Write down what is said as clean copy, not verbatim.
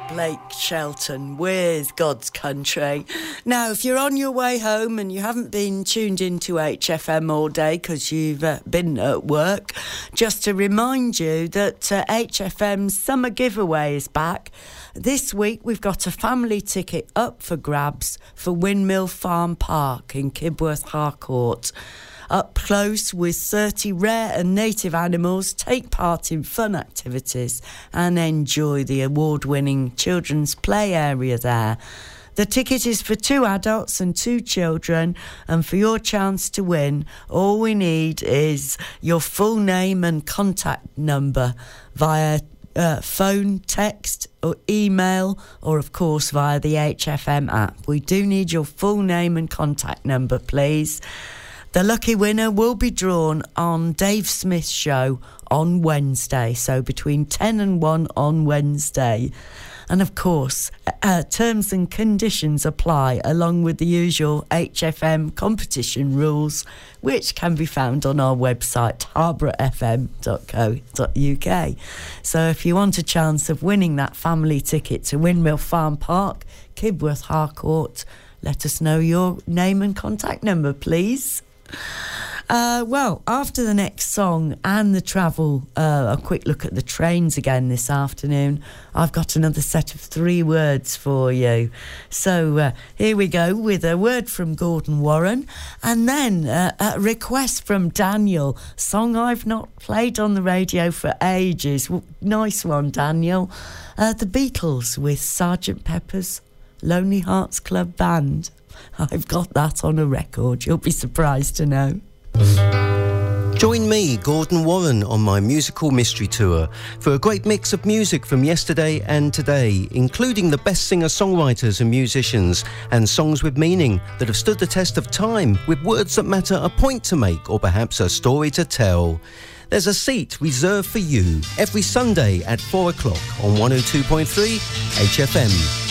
Blake Shelton with God's Country. Now, if you're on your way home and you haven't been tuned into HFM all day because you've been at work, just to remind you that HFM's summer giveaway is back. This week we've got a family ticket up for grabs for Windmill Farm Park in Kibworth Harcourt. Up close with 30 rare and native animals, take part in fun activities and enjoy the award-winning children's play area there. The ticket is for 2 adults and 2 children, and for your chance to win, all we need is your full name and contact number via phone, text or email, or of course via the HFM app. We do need your full name and contact number, please. The lucky winner will be drawn on Dave Smith's show on Wednesday, so between 10 and 1 on Wednesday. And of course, terms and conditions apply, along with the usual HFM competition rules, which can be found on our website, harbourfm.co.uk. So if you want a chance of winning that family ticket to Windmill Farm Park, Kibworth Harcourt, let us know your name and contact number, please. Well, after the next song and the travel, a quick look at the trains again this afternoon, I've got another set of 3 words for you. So here we go with a word from Gordon Warren, and then a request from Daniel, song I've not played on the radio for ages. Nice one, Daniel. The Beatles with Sgt. Pepper's Lonely Hearts Club Band. I've got that on a record, you'll be surprised to know. Join me, Gordon Warren, on my musical mystery tour for a great mix of music from yesterday and today, including the best singer-songwriters and musicians, and songs with meaning that have stood the test of time, with words that matter, a point to make, or perhaps a story to tell. There's a seat reserved for you every Sunday at 4 o'clock on 102.3 HFM.